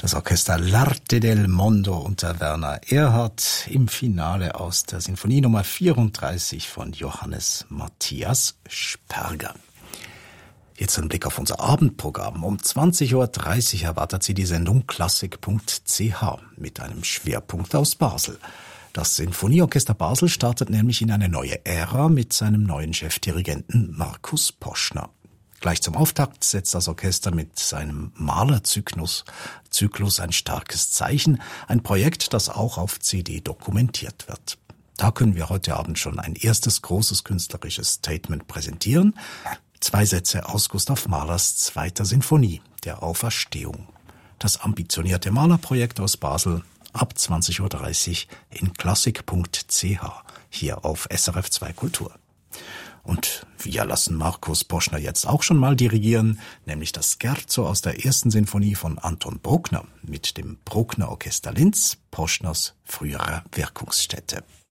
Das Orchester L'Arte del Mondo unter Werner Erhard im Finale aus der Sinfonie Nummer 34 von Johannes Matthias Sperger. Jetzt ein Blick auf unser Abendprogramm. Um 20.30 Uhr erwartet Sie die Sendung Klassik.ch mit einem Schwerpunkt aus Basel. Das Sinfonieorchester Basel startet nämlich in eine neue Ära mit seinem neuen Chefdirigenten Markus Poschner. Gleich zum Auftakt setzt das Orchester mit seinem Malerzyklus ein starkes Zeichen, ein Projekt, das auch auf CD dokumentiert wird. Da können wir heute Abend schon ein erstes großes künstlerisches Statement präsentieren. 2 Sätze aus Gustav Mahlers 2. Sinfonie, der Auferstehung. Das ambitionierte Malerprojekt aus Basel ab 20.30 Uhr in klassik.ch, hier auf SRF 2 Kultur. Und wir lassen Markus Poschner jetzt auch schon mal dirigieren, nämlich das Scherzo aus der 1. Sinfonie von Anton Bruckner mit dem Bruckner Orchester Linz, Poschners früherer Wirkungsstätte.